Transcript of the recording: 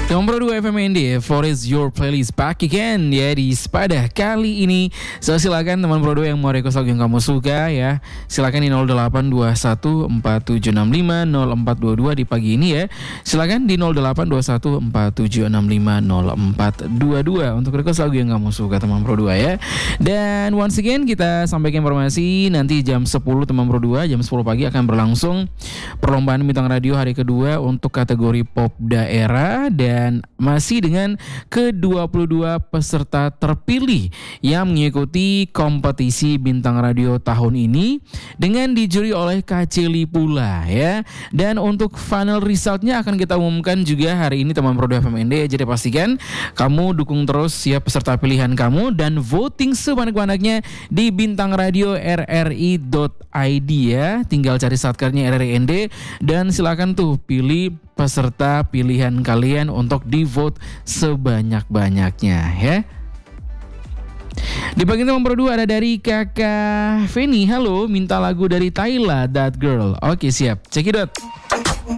Nomor 2 FMND, For Is Your Playlist back again ya di Sepada kali ini. So silakan teman Pro 2 yang mau request lagu yang kamu suka ya. Silakan di 082147650422 di pagi ini ya. Silakan di 082147650422 untuk request lagu yang kamu suka teman Pro 2 ya. Dan once again kita sampaikan informasi nanti jam 10 teman Pro 2, jam 10 pagi akan berlangsung perlombaan bintang radio hari kedua untuk kategori pop daerah dan masih dengan ke-22 peserta terpilih yang mengikuti kompetisi bintang radio tahun ini dengan dijuri oleh Kak Celi pula ya. Dan untuk final resultnya akan kita umumkan juga hari ini teman Pro 2 FMND. Jadi pastikan kamu dukung terus ya peserta pilihan kamu dan voting sebanyak-banyaknya di bintang radio rri.id ya. Tinggal cari satkernya RRIND dan silakan tuh pilih peserta pilihan kalian untuk di vote sebanyak-banyaknya ya. Di bagian nomor 2 ada dari Kakak Feni. Halo, minta lagu dari Tyla, That Girl. Oke siap, check it out.